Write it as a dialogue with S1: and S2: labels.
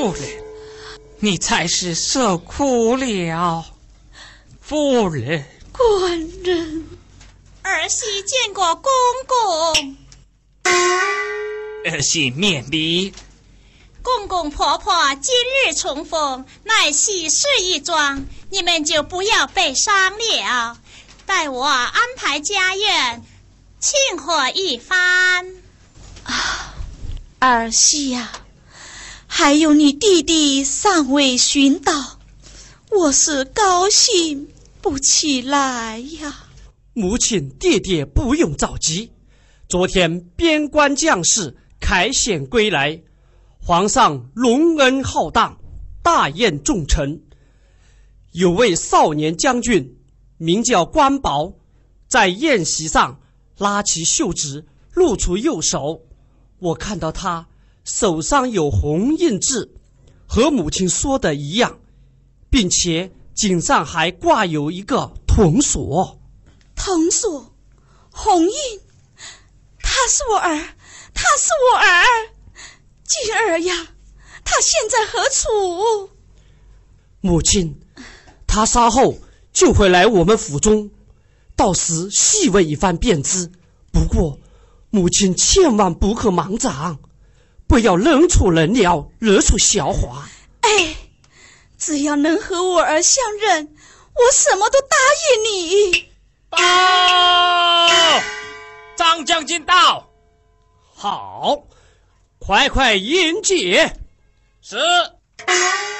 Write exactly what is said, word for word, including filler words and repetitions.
S1: 夫人，你才是受苦了。夫人，
S2: 官人，
S3: 儿媳见过公公。
S1: 儿媳免礼。
S3: 公公婆婆今日重逢，乃喜事一桩，你们就不要悲伤了。待我安排家宴，庆贺一番。
S2: 啊，儿媳呀、啊，还有你弟弟尚未寻到，我是高兴不起来呀。
S4: 母亲爹爹不用着急，昨天边关将士凯旋归来，皇上隆恩浩荡，大宴众臣。有位少年将军名叫关宝，在宴席上拉起袖子露出右手，我看到他手上有红印字，和母亲说的一样，并且颈上还挂有一个铜锁。
S2: 铜锁，红印，他是我儿，他是我儿。静儿呀，他现在何处？
S4: 母亲，他稍后就会来我们府中，到时细问一番便知。不过母亲千万不可莽长，不要冷处人了，惹出笑话。
S2: 哎，只要能和我儿相认，我什么都答应你。
S1: 报，张将军到。
S4: 好，快快迎接。
S1: 是。